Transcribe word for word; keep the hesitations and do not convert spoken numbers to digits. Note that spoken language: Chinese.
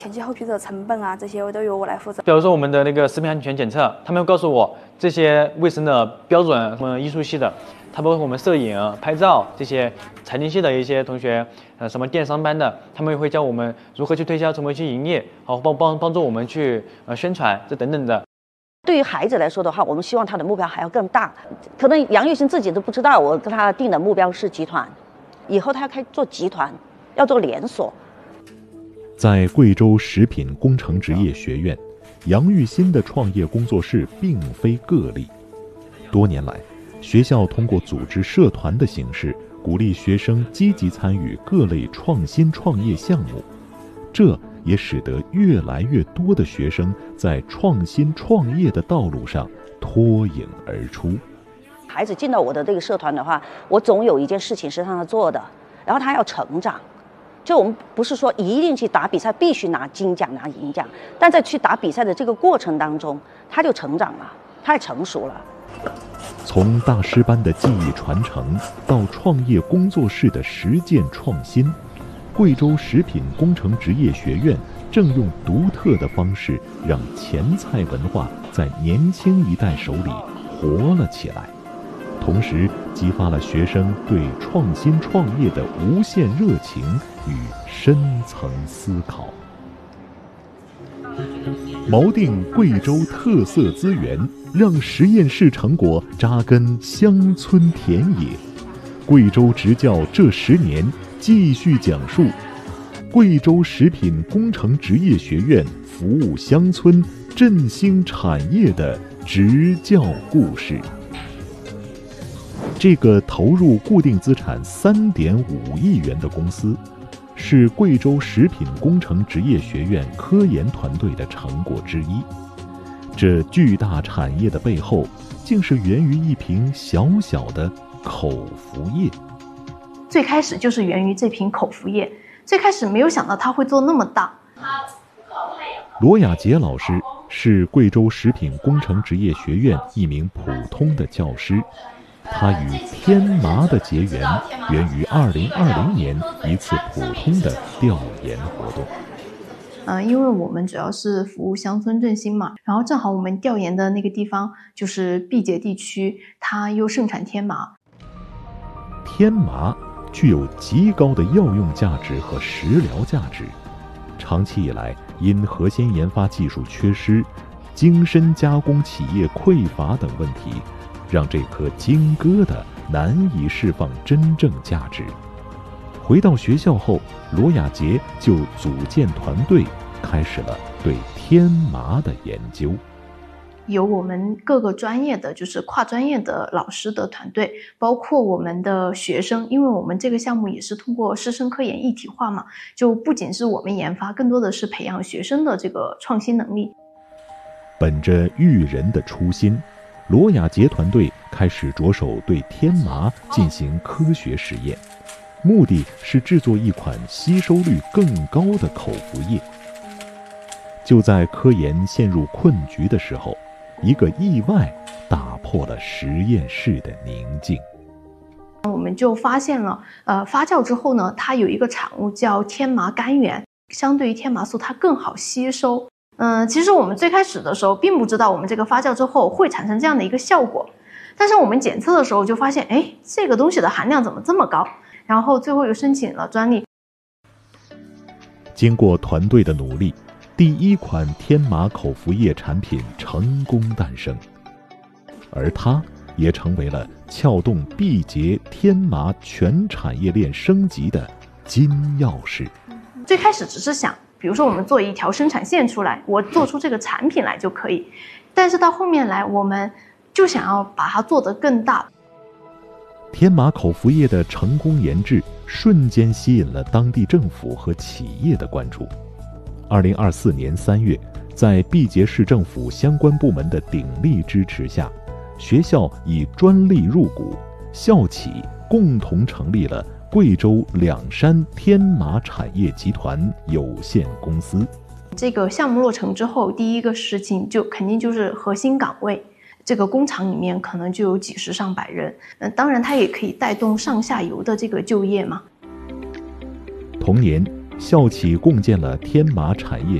前期后期的成本啊，这些我都由我来负责。 比如说我们的那个食品安全检测，他们会告诉我这些卫生的标准，什么艺术系的，他包括我们摄影、拍照这些财经系的一些同学，呃，什么电商班的，他们会教我们如何去推销，怎么去营业，好帮帮帮助我们去呃宣传这等等的。 对于孩子来说的话，我们希望他的目标还要更大。可能杨玉兴自己都不知道，我跟他定的目标是集团，以后他要开做集团，要做连锁。 在贵州食品工程职业学院，杨玉新的创业工作室并非个例。多年来，学校通过组织社团的形式，鼓励学生积极参与各类创新创业项目，这也使得越来越多的学生在创新创业的道路上脱颖而出。 孩子进到我的这个社团的话，我总有一件事情是让他做的，然后他要成长。就我们不是说一定去打比赛必须拿金奖拿银奖，但在去打比赛的这个过程当中，他就成长了，他也成熟了。 从大师班的技艺传承到创业工作室的实践创新，贵州食品工程职业学院正用独特的方式让前菜文化在年轻一代手里活了起来，同时激发了学生对创新创业的无限热情与深层思考。锚定贵州特色资源，让实验室成果扎根乡村田野。贵州职教这十年继续讲述贵州食品工程职业学院服务乡村、振兴产业的职教故事。这个投入固定资产三点五亿元的公司，是贵州食品工程职业学院科研团队的成果之一。这巨大产业的背后，竟是源于一瓶小小的口服液。 最开始就是源于这瓶口服液，最开始没有想到它会做那么大。 罗雅洁老师是贵州食品工程职业学院一名普通的教师。他与天麻的结缘源于二零二零年一次普通的调研活动。 呃，因为我们主要是服务乡村振兴嘛，然后正好我们调研的那个地方就是毕节地区，它又盛产天麻。 天麻具有极高的药用价值和食疗价值，长期以来因核心研发技术缺失、精深加工企业匮乏等问题，让这颗金疙瘩难以释放真正价值。回到学校后，罗雅洁就组建团队，开始了对天麻的研究。 有我们各个专业的，就是跨专业的老师的团队，包括我们的学生，因为我们这个项目也是通过师生科研一体化嘛，就不仅是我们研发，更多的是培养学生的这个创新能力。 本着育人的初心，罗雅洁团队开始着手对天麻进行科学实验，目的是制作一款吸收率更高的口服液。就在科研陷入困局的时候，一个意外打破了实验室的宁静。 我们就发现了，呃，发酵之后呢，它有一个产物叫天麻苷源，相对于天麻素它更好吸收。嗯，其实我们最开始的时候并不知道我们这个发酵之后会产生这样的一个效果，但是我们检测的时候就发现，哎，这个东西的含量怎么这么高？然后最后又申请了专利。 经过团队的努力，第一款天麻口服液产品成功诞生，而它也成为了撬动毕节天麻全产业链升级的金钥匙。 最开始只是想，比如说我们做一条生产线出来，我做出这个产品来就可以，但是到后面来，我们就想要把它做得更大。 天麻口服液的成功研制，瞬间吸引了当地政府和企业的关注。二零二四年三月，在毕节市政府相关部门的鼎力支持下，学校以专利入股，校企共同成立了贵州两山天麻产业集团有限公司。 这个项目落成之后，第一个事情就肯定就是核心岗位。这个工厂里面可能就有几十上百人，呃，当然它也可以带动上下游的这个就业嘛。 同年， 校企共建了天麻产业